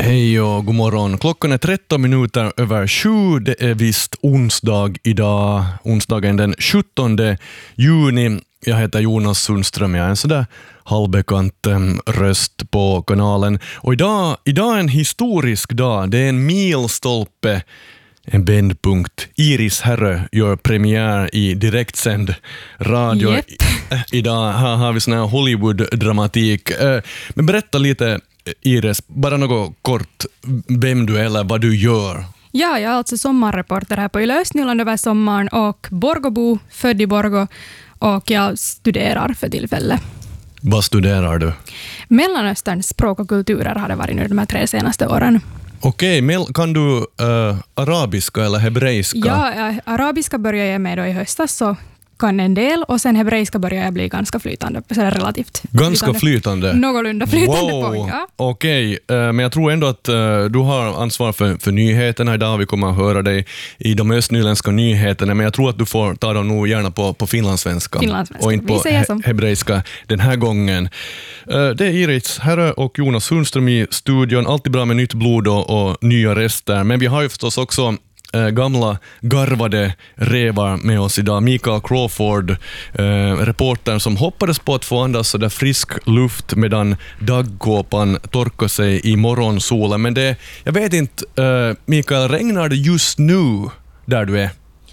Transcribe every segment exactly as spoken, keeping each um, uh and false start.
Hej och god morgon. Klockan är tretton minuter över sju. Det är visst onsdag idag. Onsdagen den sjuttonde juni. Jag heter Jonas Sundström. Jag är en sådär halvbekant um, röst på kanalen. Och idag, idag är en historisk dag. Det är en milstolpe. En vändpunkt. Iris Herrö gör premiär i direktsänd radio. Yep. I, idag här har vi sån här Hollywood-dramatik. Uh, men berätta lite, Iris, bara något kort, vem du är eller vad du gör. Ja, jag är alltså sommarreporter här på Yle Östnyland över sommaren och Borgåbo, född i Borgå, och jag studerar för tillfället. Vad studerar du? Mellanösterns språk och kulturer har det varit nu de här tre senaste åren. Okej, okay, kan du uh, arabiska eller hebreiska? Ja, arabiska började jag med då i höstas, så kan en del, och sen hebreiska börjar jag bli ganska flytande, så är relativt Ganska flytande? Någorlunda flytande wow. på, ja. Okej, okay. uh, men jag tror ändå att uh, du har ansvar för, för nyheterna idag. Vi kommer att höra dig i de östnyländska nyheterna, men jag tror att du får ta dem nog gärna på, på finlandssvenska. Finlandssvenska. Och inte på he- hebreiska den här gången. Uh, det är Iris Herrö och Jonas Sundström i studion. Alltid bra med nytt blod och, och nya rester, men vi har ju förstås också gamla garvade revar med oss idag. Mikael Crawford, eh, reportern som hoppades på att få andas så där frisk luft medan daggkåpan torkar sig i morgonsolen. Men det, jag vet inte, eh, Mikael, regnar det just nu där du är?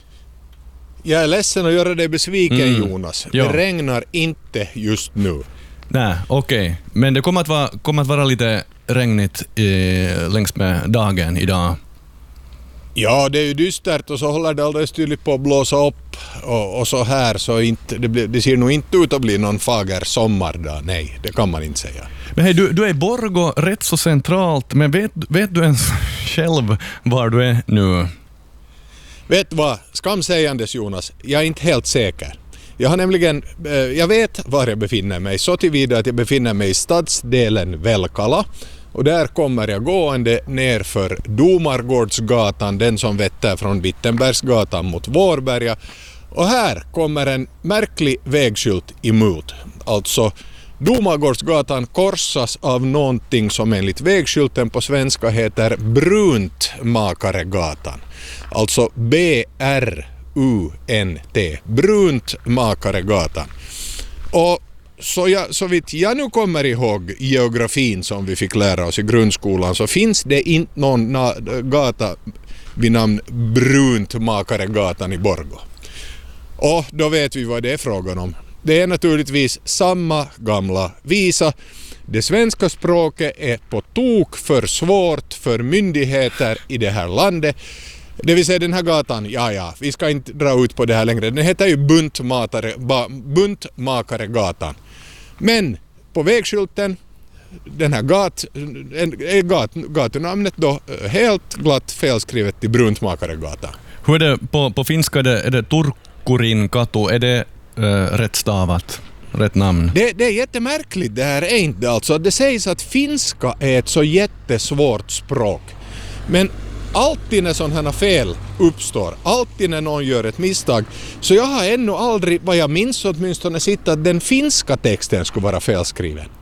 Jag är ledsen att göra dig besviken, mm. Jonas. Ja. Det regnar inte just nu. Nej, okej. Okay. Men det kommer att vara, kommer att vara lite regnigt eh, längs med dagen idag. Ja, det är ju dystert och så håller det alldeles tydligt på att blåsa upp och, och så här, så inte, det, blir, det ser nog inte ut att bli någon fager sommardag. Nej, det kan man inte säga. Men hej, du, du är i Borgå, rätt så centralt, men vet, vet du ens själv var du är nu? Vet du vad, skamsägandes Jonas, jag är inte helt säker. Jag har nämligen, eh, jag vet var jag befinner mig, så tillvida att jag befinner mig i stadsdelen Velkala. Och där kommer jag gående ner för Domargårdsgatan, den som vetter från Wittenbergsgatan mot Vårberga. Och här kommer en märklig vägskylt emot. Alltså, Domargårdsgatan korsas av någonting som enligt vägskylten på svenska heter Bruntmakaregatan. Alltså B R U N T, Bruntmakaregatan. Och Så, jag, så vitt jag nu kommer ihåg geografin som vi fick lära oss i grundskolan, så finns det inte någon na- gata vid namn Bruntmakaregatan i Borgå. Och då vet vi vad det är frågan om. Det är naturligtvis samma gamla visa. Det svenska språket är på tok för svårt för myndigheter i det här landet. Det vill säga den här gatan, ja ja, vi ska inte dra ut på det här längre. Den heter ju Buntmatare, ba, Buntmakaregatan. Men på vägskylten, den här gat, är gat, gatunamnet då helt glatt felskrivet till Bruntmakaregatan. Hur är det på, på finska? Är det, är det Turkurin katu? Är det äh, rätt stavat? Rätt namn? Det, det är jättemärkligt det här, är inte alltså. Det sägs att finska är ett så jättesvårt språk. Men alltid när sådana här fel uppstår, alltid när någon gör ett misstag, så jag har ännu aldrig, vad jag minns åtminstone, sett att den finska texten skulle vara felskriven.